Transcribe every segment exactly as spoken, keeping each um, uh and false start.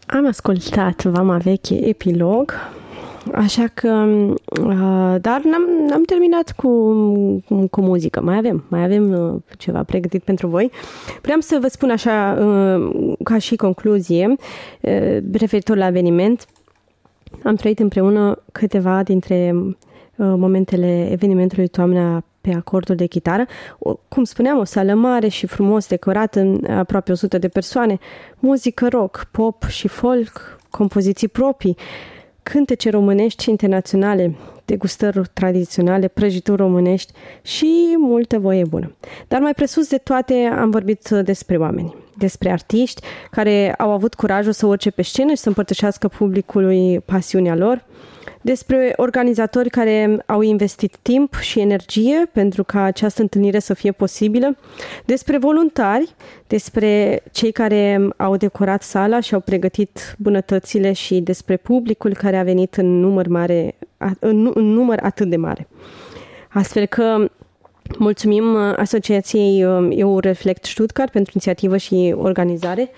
Am ascultat Vama Veche Epilog, așa că, dar n-am, n-am terminat cu, cu muzică, mai avem, mai avem ceva pregătit pentru voi. Vreau să vă spun așa, ca și concluzie, referitor la eveniment, am trăit împreună câteva dintre momentele evenimentului Toamna pe acordul de chitară. Cum spuneam, o sală mare și frumos decorată, aproape o sută de persoane, muzică rock, pop și folk, compoziții proprii, cântece românești și internaționale, degustări tradiționale, prăjituri românești și multă voie bună. Dar mai presus de toate am vorbit despre oameni, despre artiști care au avut curajul să urce pe scenă și să împărtășească publicului pasiunea lor, despre organizatori care au investit timp și energie pentru ca această întâlnire să fie posibilă, despre voluntari, despre cei care au decorat sala și au pregătit bunătățile și despre publicul care a venit în număr mare, în, în număr atât de mare. Astfel că mulțumim Asociației Euroflect Stuttgart pentru inițiativă și organizare.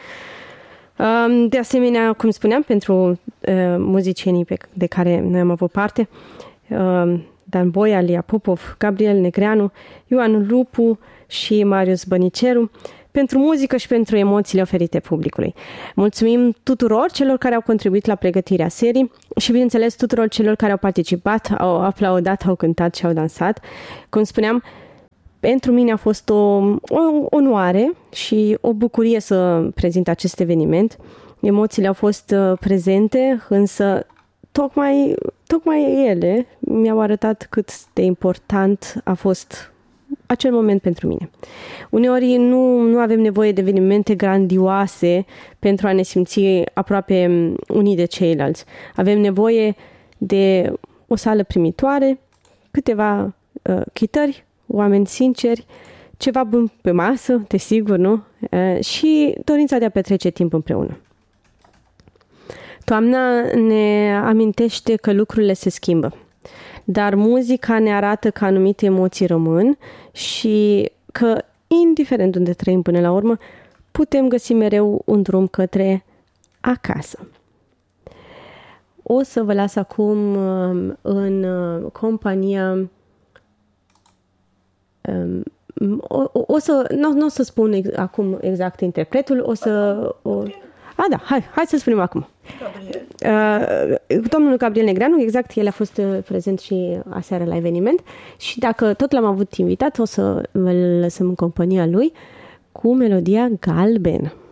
De asemenea, cum spuneam, pentru uh, muzicienii pe, de care noi am avut parte, uh, Dan Boia, Lia Popov, Gabriel Negreanu, Ioan Lupu și Marius Băniceru, pentru muzică și pentru emoțiile oferite publicului. Mulțumim tuturor celor care au contribuit la pregătirea serii și, bineînțeles, tuturor celor care au participat, au aplaudat, au cântat și au dansat. Cum spuneam, pentru mine a fost o, o onoare și o bucurie să prezint acest eveniment. Emoțiile au fost prezente, însă tocmai, tocmai ele mi-au arătat cât de important a fost acel moment pentru mine. Uneori nu, nu avem nevoie de evenimente grandioase pentru a ne simți aproape unii de ceilalți. Avem nevoie de o sală primitoare, câteva uh, chitări, oameni sinceri, ceva bun pe masă, desigur, nu? Și dorința de a petrece timp împreună. Toamna ne amintește că lucrurile se schimbă, dar muzica ne arată că anumite emoții rămân și că, indiferent unde trăim până la urmă, putem găsi mereu un drum către acasă. O să vă las acum în compania O, o, o să, nu, nu o să spun ex, acum exact interpretul, o să... O, a, da, hai, hai să spunem acum. Uh, domnul Gabriel Negreanu, exact, el a fost prezent și aseară la eveniment și dacă tot l-am avut invitat, o să vă lăsăm în compania lui cu melodia Galben.